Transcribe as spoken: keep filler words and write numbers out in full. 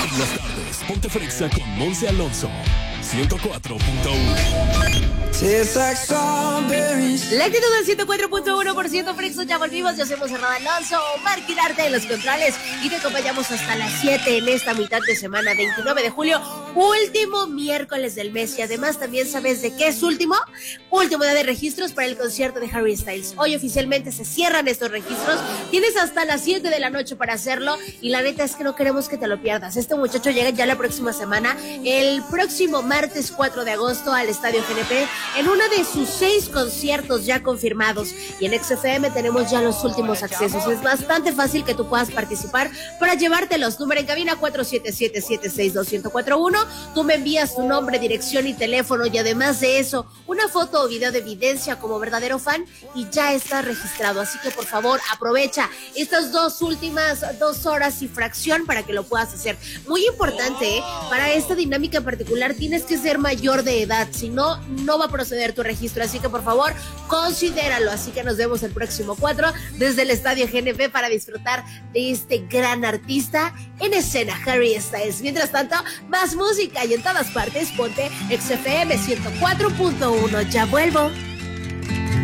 En las tardes, ponte frexa con Monse Alonso. ciento cuatro punto uno. La actitud del ciento cuatro punto uno por ciento Frexo, ya volvimos. Yo soy Monserrat Alonso, Omar Quirarte en los controles y te acompañamos hasta las siete en esta mitad de semana, veintinueve de julio, último miércoles del mes. Y además también sabes de qué es último, último día de registros para el concierto de Harry Styles. Hoy oficialmente se cierran estos registros, tienes hasta las siete de la noche para hacerlo y la neta es que no queremos que te lo pierdas. Este muchacho llega ya la próxima semana, el próximo martes cuatro de agosto al Estadio G N P en uno de sus seis conciertos ya confirmados, y en X F M tenemos ya los últimos accesos. Es bastante fácil que tú puedas participar para llevártelos. Número en cabina cuatro siete siete, siete seis dos, uno cero cuatro uno. Tú me envías tu nombre, dirección y teléfono, y además de eso, una foto o video de evidencia como verdadero fan y ya estás registrado. Así que por favor aprovecha estas dos últimas dos horas y fracción para que lo puedas hacer. Muy importante, ¿eh? Para esta dinámica en particular tienes que ser mayor de edad, si no, no va a proceder tu registro, así que por favor considéralo. Así que nos vemos el próximo cuatro desde el Estadio G N P para disfrutar de este gran artista en escena, Harry Styles. Mientras tanto, más música y en todas partes ponte X F M ciento cuatro punto uno. Ya vuelvo.